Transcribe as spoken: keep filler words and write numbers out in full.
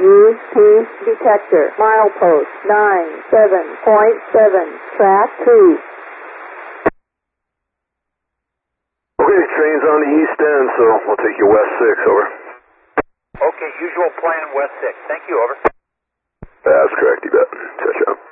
U P detector, milepost nine seven point seven, track two. Okay, train's on the east end, so we'll take you west six, over. Okay, usual plan, west six. Thank you, over. That's correct, you bet. Touch out.